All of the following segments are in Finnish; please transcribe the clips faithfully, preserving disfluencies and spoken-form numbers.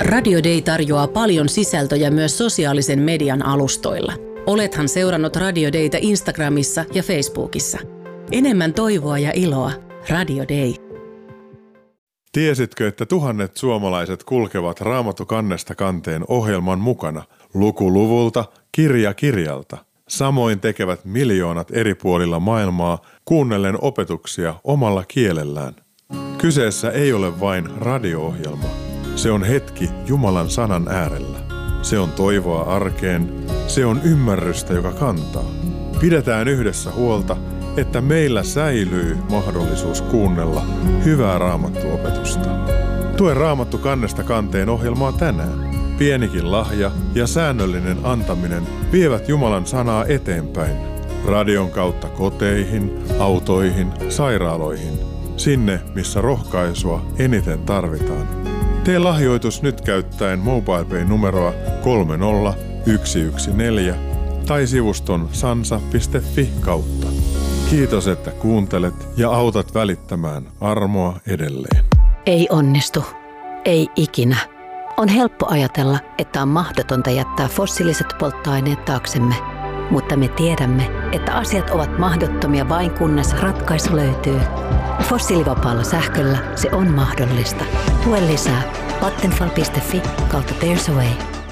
Radio Day tarjoaa paljon sisältöjä myös sosiaalisen median alustoilla. Olethan seurannut Radio Daytä Instagramissa ja Facebookissa. Enemmän toivoa ja iloa. Radio Day. Tiesitkö, että tuhannet suomalaiset kulkevat Raamattu kannesta kanteen ohjelman mukana, luku luvulta, kirja kirjalta? Samoin tekevät miljoonat eri puolilla maailmaa kuunnellen opetuksia omalla kielellään. Kyseessä ei ole vain radio-ohjelma. Se on hetki Jumalan sanan äärellä. Se on toivoa arkeen. Se on ymmärrystä, joka kantaa. Pidetään yhdessä huolta, että meillä säilyy mahdollisuus kuunnella hyvää Raamattu-opetusta. Tue Raamattu kannesta kanteen ohjelmaa tänään. Pienikin lahja ja säännöllinen antaminen vievät Jumalan sanaa eteenpäin. Radion kautta koteihin, autoihin, sairaaloihin. Sinne, missä rohkaisua eniten tarvitaan. Tee lahjoitus nyt käyttäen MobilePay-numeroa kolme nolla yksi yksi neljä tai sivuston sansa piste fi kautta. Kiitos, että kuuntelet ja autat välittämään armoa edelleen. Ei onnistu. Ei ikinä. On helppo ajatella, että on mahdotonta jättää fossiiliset polttoaineet taaksemme, mutta me tiedämme, että asiat ovat mahdottomia vain kunnes ratkaisu löytyy. Fossiilivapaalla sähköllä se on mahdollista. Tue lisää vattenfall piste fi kautta There's a Way.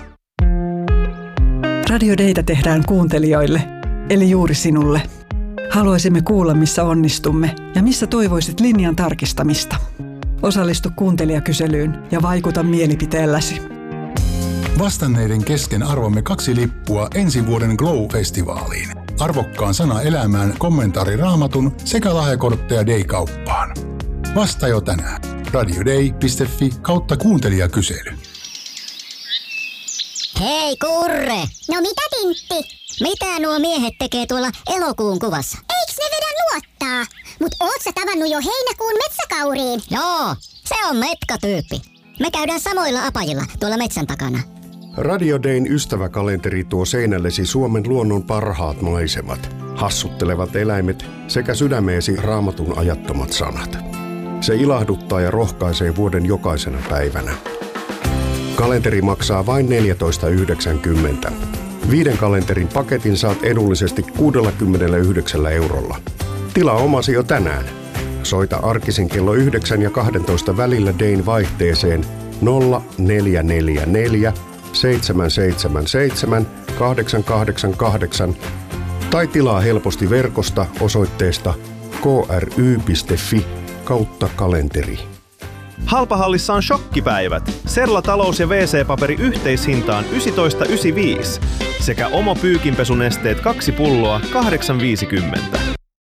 Radio Daytä tehdään kuuntelijoille, eli juuri sinulle. Haluaisimme kuulla, missä onnistumme ja missä toivoisit linjan tarkistamista. Osallistu kuuntelijakyselyyn ja vaikuta mielipiteelläsi. Vastanneiden kesken arvomme kaksi lippua ensi vuoden Glow-festivaaliin. Arvokkaan sana elämään, kommentaari Raamatun sekä lahjakortteja Day-kauppaan. Vasta jo tänään. radioday piste fi kautta kuuntelijakysely. Hei Kurre! No mitä Tintti? Mitä nuo miehet tekee tuolla elokuun kuvassa? Eiks ne vedä luottaa? Mut oot sä tavannut jo heinäkuun metsäkauriin? Joo, se on metkatyyppi. Me käydään samoilla apajilla tuolla metsän takana. Radio Dayn ystäväkalenteri tuo seinällesi Suomen luonnon parhaat maisemat, hassuttelevat eläimet sekä sydämeesi Raamatun ajattomat sanat. Se ilahduttaa ja rohkaisee vuoden jokaisena päivänä. Kalenteri maksaa vain neljätoista yhdeksänkymmentä. Viiden kalenterin paketin saat edullisesti kuusikymmentäyhdeksän eurolla. Tilaa omasi jo tänään. Soita arkisin kello yhdeksän ja kaksitoista välillä Dayn vaihteeseen nolla neljä neljä neljä seitsemän seitsemän seitsemän kahdeksan kahdeksan kahdeksan tai tilaa helposti verkosta osoitteesta kry piste fi kautta kalenteri. Halpahallissa on shokkipäivät. Serla talous- ja wee see-paperi yhteishintaan yksitoista yhdeksänkymmentäviisi sekä Omo pyykinpesunesteet kaksi pulloa kahdeksan viisikymmentä.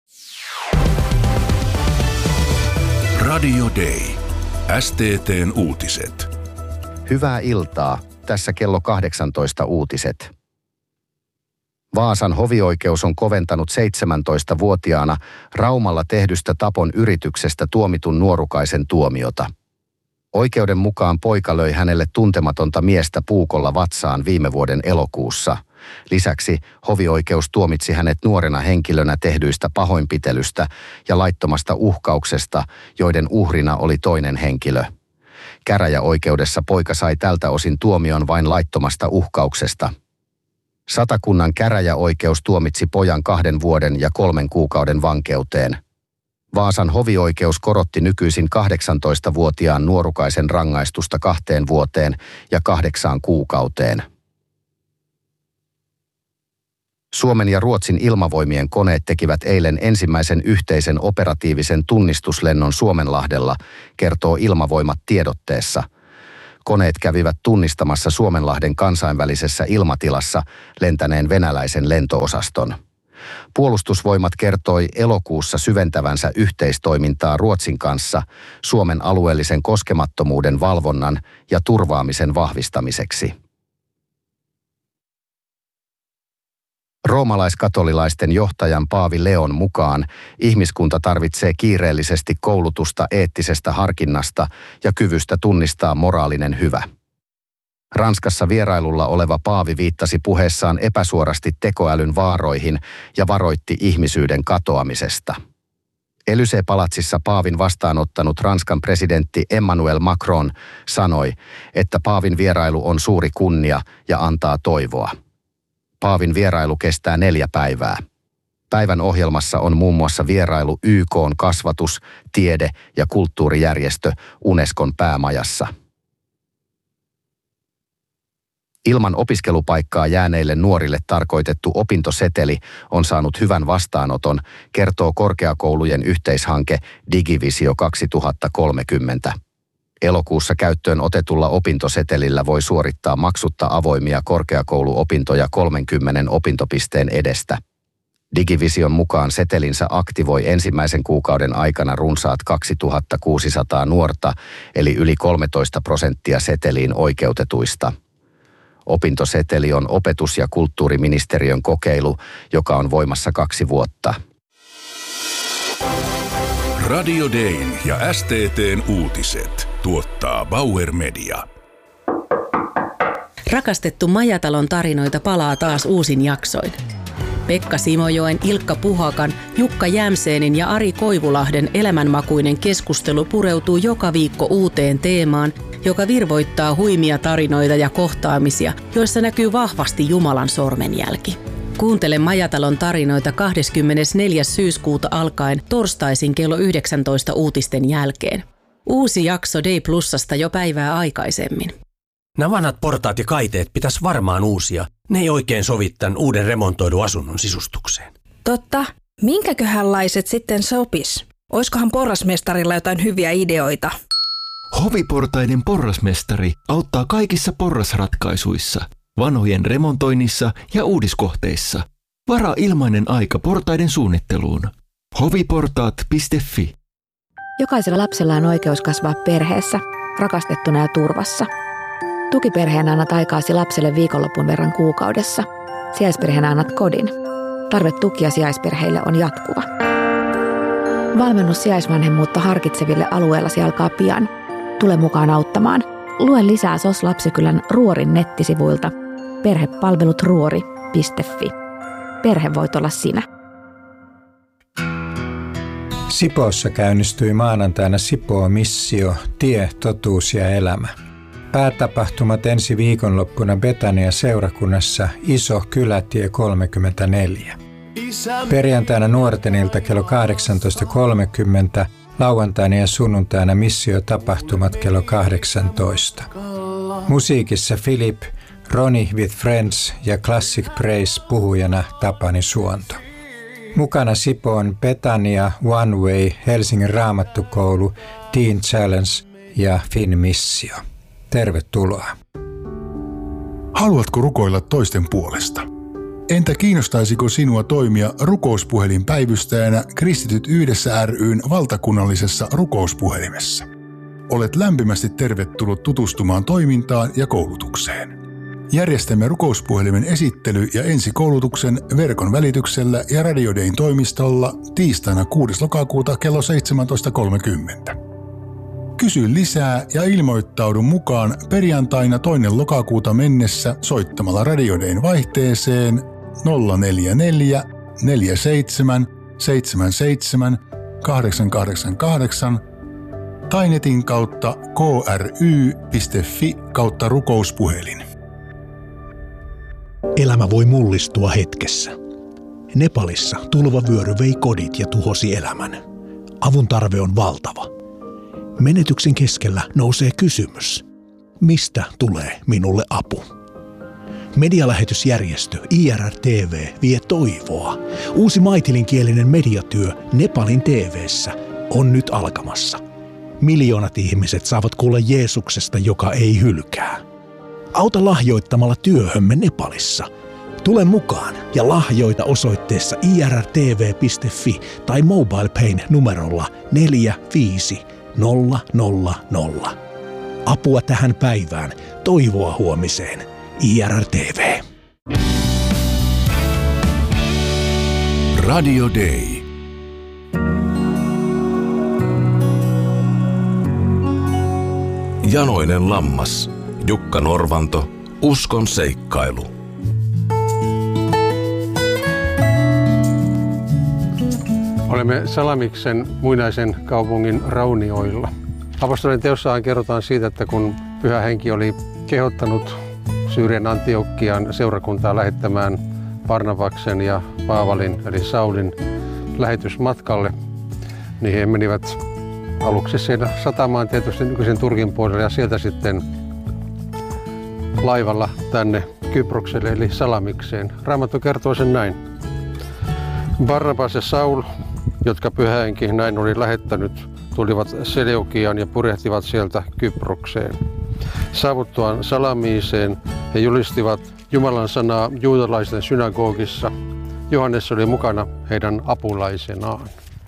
Radio Day. S T T:n uutiset. Hyvää iltaa. Tässä kello kahdeksantoista uutiset. Vaasan hovioikeus on koventanut seitsemäntoistavuotiaana Raumalla tehdystä tapon yrityksestä tuomitun nuorukaisen tuomiota. Oikeuden mukaan poika löi hänelle tuntematonta miestä puukolla vatsaan viime vuoden elokuussa. Lisäksi hovioikeus tuomitsi hänet nuorena henkilönä tehdyistä pahoinpitelystä ja laittomasta uhkauksesta, joiden uhrina oli toinen henkilö. Käräjäoikeudessa poika sai tältä osin tuomion vain laittomasta uhkauksesta. Satakunnan käräjäoikeus tuomitsi pojan kahden vuoden ja kolmen kuukauden vankeuteen. Vaasan hovioikeus korotti nykyisin kahdeksantoistavuotiaan nuorukaisen rangaistusta kahteen vuoteen ja kahdeksaan kuukauteen. Suomen ja Ruotsin ilmavoimien koneet tekivät eilen ensimmäisen yhteisen operatiivisen tunnistuslennon Suomenlahdella, kertoo Ilmavoimat tiedotteessa. Koneet kävivät tunnistamassa Suomenlahden kansainvälisessä ilmatilassa lentäneen venäläisen lentoosaston. Puolustusvoimat kertoi elokuussa syventävänsä yhteistoimintaa Ruotsin kanssa Suomen alueellisen koskemattomuuden valvonnan ja turvaamisen vahvistamiseksi. Roomalaiskatolilaisten johtajan Paavi Leon mukaan ihmiskunta tarvitsee kiireellisesti koulutusta eettisestä harkinnasta ja kyvystä tunnistaa moraalinen hyvä. Ranskassa vierailulla oleva paavi viittasi puheessaan epäsuorasti tekoälyn vaaroihin ja varoitti ihmisyyden katoamisesta. Élysée-palatsissa paavin vastaanottanut Ranskan presidentti Emmanuel Macron sanoi, että paavin vierailu on suuri kunnia ja antaa toivoa. Paavin vierailu kestää neljä päivää. Päivän ohjelmassa on muun muassa vierailu Y K:n kasvatus-, tiede- ja kulttuurijärjestö Unescon päämajassa. Ilman opiskelupaikkaa jääneille nuorille tarkoitettu opintoseteli on saanut hyvän vastaanoton, kertoo korkeakoulujen yhteishanke Digivisio kaksituhattakolmekymmentä. Elokuussa käyttöön otetulla opintosetelillä voi suorittaa maksutta avoimia korkeakouluopintoja kolmenkymmenen opintopisteen edestä. Digivision mukaan setelinsä aktivoi ensimmäisen kuukauden aikana runsaat kaksituhattakuusisataa nuorta, eli yli kolmetoista prosenttia seteliin oikeutetuista. Opintoseteli on opetus- ja kulttuuriministeriön kokeilu, joka on voimassa kaksi vuotta. Radio Dayn ja S T T:n uutiset tuottaa Bauer Media. Rakastettu Majatalon tarinoita palaa taas uusin jaksoin. Pekka Simojoen, Ilkka Puhakan, Jukka Jämseenin ja Ari Koivulahden elämänmakuinen keskustelu pureutuu joka viikko uuteen teemaan, joka virvoittaa huimia tarinoita ja kohtaamisia, joissa näkyy vahvasti Jumalan sormenjälki. Kuuntele Majatalon tarinoita kahdeskymmenesneljäs syyskuuta alkaen torstaisin kello yhdeksäntoista uutisten jälkeen. Uusi jakso Day Plusasta jo päivää aikaisemmin. Nämä vanhat portaat ja kaiteet pitäisi varmaan uusia. Ne ei oikein sovi tämän uuden remontoidun asunnon sisustukseen. Totta. Minkäköhänlaiset sitten sopis? Oiskohan porrasmestarilla jotain hyviä ideoita? Hoviportaiden porrasmestari auttaa kaikissa porrasratkaisuissa, vanhojen remontoinnissa ja uudiskohteissa. Varaa ilmainen aika portaiden suunnitteluun. hoviportaat piste fi. Jokaisella lapsella on oikeus kasvaa perheessä, rakastettuna ja turvassa. Tukiperheenä annat aikaasi lapselle viikonlopun verran kuukaudessa. Sijaisperheenä annat kodin. Tarve tukia sijaisperheille on jatkuva. Valmennus sijaisvanhemmuutta harkitseville alueellasi alkaa pian. Tule mukaan auttamaan. Lue lisää S O S-lapsikylän Ruorin nettisivuilta perhepalvelut ruori piste fi. Perhe voit olla sinä. Sipoossa käynnistyi maanantaina Sipoo-missio, tie, totuus ja elämä. Päätapahtumat ensi viikonloppuna Betania-seurakunnassa Iso Kylätie kolmekymmentäneljä. Perjantaina nuorten ilta kello kahdeksantoista kolmekymmentä, lauantaina ja sunnuntaina missiotapahtumat kello kahdeksantoista. Musiikissa Philip, Ronnie with Friends ja Classic Praise puhujana Tapani Suonto. Mukana Sipoon Betania, One Way, Helsingin Raamattukoulu, Teen Challenge ja Fin Missio. Tervetuloa. Haluatko rukoilla toisten puolesta? Entä kiinnostaisiko sinua toimia rukouspuhelin päivystäjänä Kristityt yhdessä ry:n valtakunnallisessa rukouspuhelimessa? Olet lämpimästi tervetullut tutustumaan toimintaan ja koulutukseen. Järjestämme rukouspuhelimen esittely- ja ensikoulutuksen verkon välityksellä ja Radio Dayn toimistolla tiistaina kuudes lokakuuta kello seitsemäntoista kolmekymmentä. Kysy lisää ja ilmoittaudu mukaan perjantaina toinen lokakuuta mennessä soittamalla Radio Dayn vaihteeseen nolla neljä neljä neljä seitsemän seitsemän seitsemän kahdeksan kahdeksan kahdeksan tai netin kautta k r y piste f i kautta rukouspuhelin. Elämä voi mullistua hetkessä. Nepalissa tulvavyöry vei kodit ja tuhosi elämän. Avun tarve on valtava. Menetyksen keskellä nousee kysymys. Mistä tulee minulle apu? Medialähetysjärjestö I R R T V vie toivoa. Uusi maitilinkielinen mediatyö Nepalin T V:ssä on nyt alkamassa. Miljoonat ihmiset saavat kuulla Jeesuksesta, joka ei hylkää. Auta lahjoittamalla työhömme Nepalissa. Tule mukaan ja lahjoita osoitteessa i r r t v piste f i tai MobilePayn numerolla neljä viisi nolla nolla nolla. Apua tähän päivään, toivoa huomiseen. I R R T V. Radio Day. Janoinen lammas. Jukka Norvanto. Uskon seikkailu. Olemme Salamiksen muinaisen kaupungin raunioilla. Apostolien teossahan kerrotaan siitä, että kun Pyhä Henki oli kehottanut Syyrian Antiokian seurakuntaa lähettämään Barnabaksen ja Paavalin eli Saulin lähetysmatkalle, niin he menivät aluksi siellä satamaan tietysti nykyisen Turkin puolelle ja sieltä sitten laivalla tänne Kyprokselle eli Salamikseen. Raamattu kertoo sen näin. Barnabas ja Saul, jotka Pyhä Henki näin oli lähettänyt, tulivat Seleukiaan ja purjehtivat sieltä Kyprokseen. Saavuttuaan Salamiiseen he julistivat Jumalan sanaa juutalaisten synagogissa. Johannes oli mukana heidän apulaisenaan.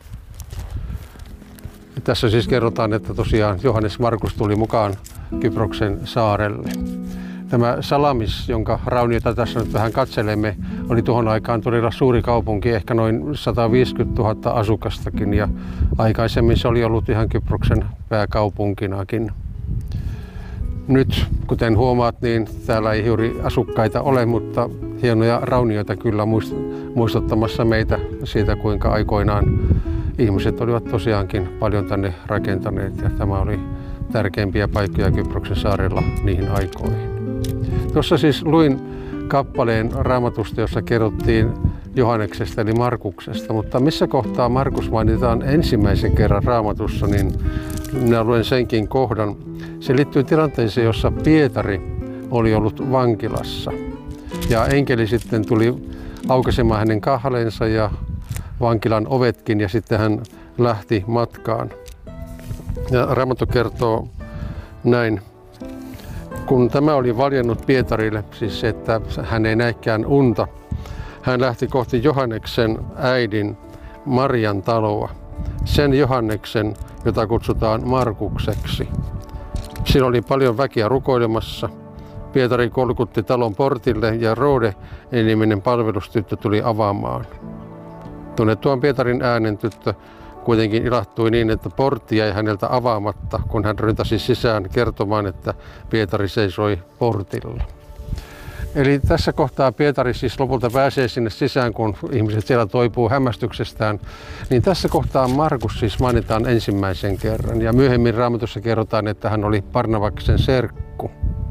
Ja tässä siis kerrotaan, että tosiaan Johannes Markus tuli mukaan Kyproksen saarelle. Tämä Salamis, jonka rauniota tässä nyt vähän katselemme, oli tuohon aikaan todella suuri kaupunki, ehkä noin sata viisikymmentätuhatta asukastakin, ja aikaisemmin se oli ollut ihan Kyproksen pääkaupunkinakin. Nyt, kuten huomaat, niin täällä ei juuri asukkaita ole, mutta hienoja raunioita kyllä muistuttamassa meitä siitä, kuinka aikoinaan ihmiset olivat tosiaankin paljon tänne rakentaneet, ja tämä oli tärkeimpiä paikkoja Kyproksen saarella niihin aikoihin. Tuossa siis luin kappaleen Raamatusta, jossa kerrottiin Johanneksesta eli Markuksesta, mutta missä kohtaa Markus mainitaan ensimmäisen kerran Raamatussa, niin minä luen senkin kohdan. Se liittyy tilanteeseen, jossa Pietari oli ollut vankilassa ja enkeli sitten tuli aukaisemaan hänen kahleensa ja vankilan ovetkin ja sitten hän lähti matkaan. Ja Raamattu kertoo näin. Kun tämä oli valjennut Pietarille, siis se, että hän ei näikään unta, hän lähti kohti Johanneksen äidin Marian taloa, sen Johanneksen, jota kutsutaan Markukseksi. Siinä oli paljon väkeä rukoilemassa. Pietari kolkutti talon portille ja Roode-niminen palvelustyttö tuli avaamaan. Tunnettuaan Pietarin äänen tyttö kuitenkin ilahtui niin, että portti jäi häneltä avaamatta, kun hän ryntäsi sisään kertomaan, että Pietari seisoi portilla. Eli tässä kohtaa Pietari siis lopulta pääsee sinne sisään, kun ihmiset siellä toipuu hämmästyksestään. Niin tässä kohtaa Markus siis mainitaan ensimmäisen kerran. Ja myöhemmin Raamatussa kerrotaan, että hän oli Barnabaksen serkku.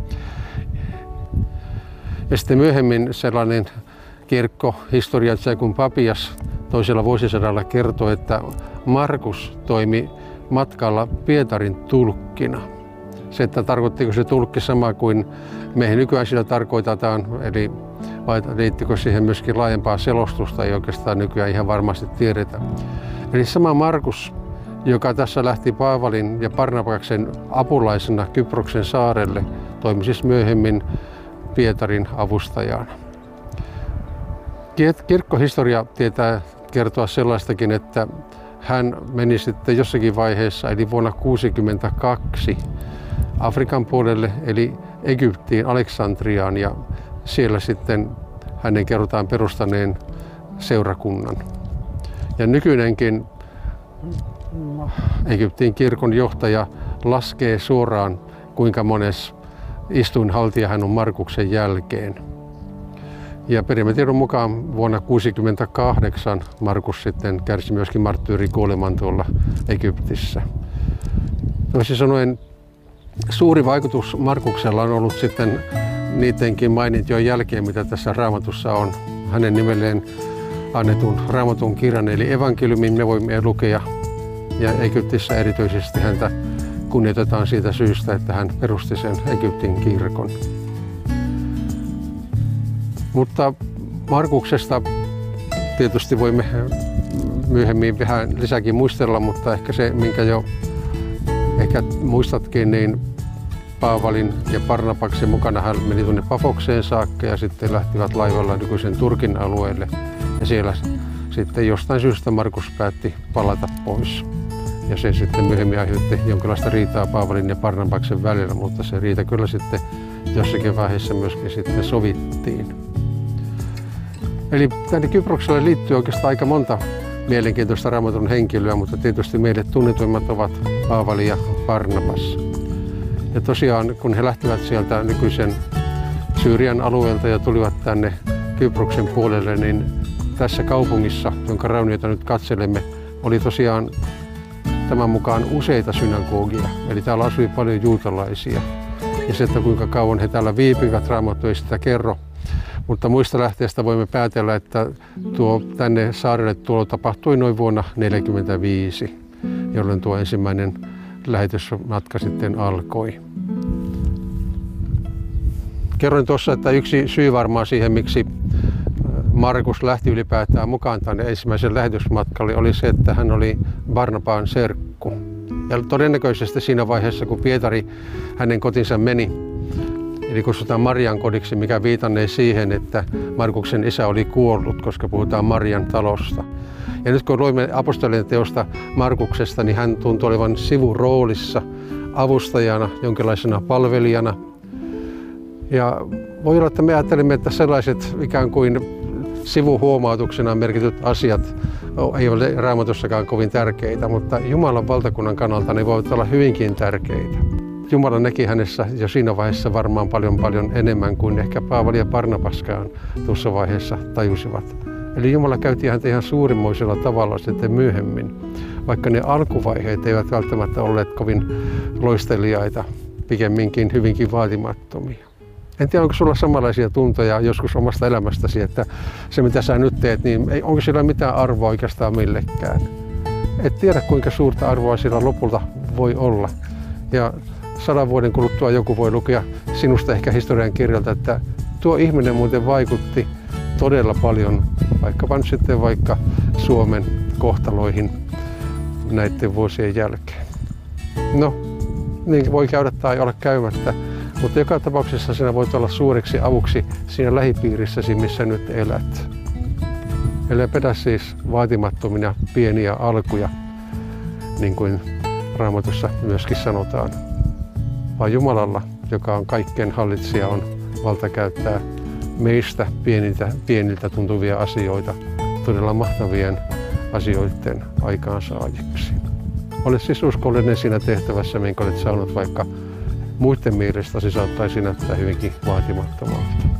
Ja sitten myöhemmin sellainen kirkkohistoriatsija kuin Papias toisella vuosisadalla kertoi, että Markus toimi matkalla Pietarin tulkkina. Se, että tarkoittiko se tulkki sama kuin meihin nykyään sillä tarkoitetaan, eli vai liittikö siihen myöskin laajempaa selostusta, ei oikeastaan nykyään ihan varmasti tiedetä. Eli sama Markus, joka tässä lähti Paavalin ja Barnabaksen apulaisena Kyproksen saarelle, toimi siis myöhemmin Pietarin avustajana. Kirkkohistoria tietää kertoa sellaistakin, että hän meni sitten jossakin vaiheessa, eli vuonna kuusikymmentäkaksi, Afrikan puolelle, eli Egyptiin, Aleksandriaan, ja siellä sitten hänen kerrotaan perustaneen seurakunnan. Ja nykyinenkin Egyptin kirkon johtaja laskee suoraan, kuinka mones istuinhaltija hän on Markuksen jälkeen. Ja perimätiedon mukaan vuonna kuusikymmentäkahdeksan Markus sitten kärsi myöskin marttyyrikuoleman tuolla Egyptissä. Toisin sanoen suuri vaikutus Markuksella on ollut sitten niidenkin mainintioiden jälkeen, mitä tässä Raamatussa on. Hänen nimelleen annetun Raamatun kirjan eli evankeliumin me voimme lukea. Ja Egyptissä erityisesti häntä kunnioitetaan siitä syystä, että hän perusti sen Egyptin kirkon. Mutta Markuksesta tietysti voimme myöhemmin vähän lisäkin muistella, mutta ehkä se, minkä jo ehkä muistatkin, niin Paavalin ja Barnabaksen mukana hän meni tuonne Pafokseen saakka ja sitten lähtivät laivalla nykyisen Turkin alueelle. Ja siellä sitten jostain syystä Markus päätti palata pois. Ja se sitten myöhemmin aiheutti jonkinlaista riitaa Paavalin ja Barnabaksen välillä, mutta se riita kyllä sitten jossakin vaiheessa myöskin sitten sovittiin. Eli tänne Kyprokselle liittyy oikeastaan aika monta mielenkiintoista Raamatun henkilöä, mutta tietysti meille tunnetuimmat ovat Paavali ja Barnabas. Ja tosiaan, kun he lähtivät sieltä nykyisen Syyrian alueelta ja tulivat tänne Kyproksen puolelle, niin tässä kaupungissa, jonka raunioita nyt katselemme, oli tosiaan tämän mukaan useita synagogia. Eli täällä asui paljon juutalaisia. Ja se, että kuinka kauan he täällä viipivät, Raamattu ei sitä kerro. Mutta muista lähteistä voimme päätellä, että tuo tänne saarelle tulo tapahtui noin vuonna tuhatyhdeksänsataaneljäkymmentäviisi, jolloin tuo ensimmäinen lähetysmatka sitten alkoi. Kerroin tuossa, että yksi syy varmaan siihen, miksi Markus lähti ylipäätään mukaan tänne ensimmäisen lähetysmatkalle, oli se, että hän oli Barnabaan serkku. Ja todennäköisesti siinä vaiheessa, kun Pietari hänen kotinsa meni, eli kutsutaan Marian kodiksi, mikä viitannee siihen, että Markuksen isä oli kuollut, koska puhutaan Marian talosta. Ja nyt kun luimme apostolien teosta Markuksesta, niin hän tuntui olevan sivuroolissa, avustajana, jonkinlaisena palvelijana. Ja voi olla, että me ajattelimme, että sellaiset ikään kuin sivuhuomautuksena merkityt asiat ei ole Raamatussakaan kovin tärkeitä, mutta Jumalan valtakunnan kannalta ne voivat olla hyvinkin tärkeitä. Jumala näki hänessä jo siinä vaiheessa varmaan paljon paljon enemmän kuin ehkä Paavali ja Barnabaskaan tuossa vaiheessa tajusivat. Eli Jumala käytti häntä ihan suurimmoisella tavalla sitten myöhemmin, vaikka ne alkuvaiheet eivät välttämättä olleet kovin loisteliaita, pikemminkin hyvinkin vaatimattomia. En tiedä, onko sulla samanlaisia tuntoja joskus omasta elämästäsi, että se mitä sä nyt teet, niin ei, onko sillä mitään arvoa oikeastaan millekään. Et tiedä, kuinka suurta arvoa sillä lopulta voi olla. Ja sadan vuoden kuluttua joku voi lukea sinusta ehkä historian kirjalta, että tuo ihminen muuten vaikutti todella paljon, vaikkapa nyt sitten vaikka Suomen kohtaloihin näiden vuosien jälkeen. No, niin voi käydä tai olla käymättä. Mutta joka tapauksessa sinä voit olla suureksi avuksi siinä lähipiirissäsi, missä nyt elät. Eli pidä siis vaatimattomina pieniä alkuja, niin kuin Raamatussa myöskin sanotaan. Vaan Jumalalla, joka on kaikkien hallitsija, on valta käyttää meistä pieniltä, pieniltä tuntuvia asioita todella mahtavien asioiden aikaansaajiksi. Ole siis uskollinen siinä tehtävässä, minkä olet saanut, vaikka muiden mielestä se saattaisi näyttää hyvinkin vaatimattomalta.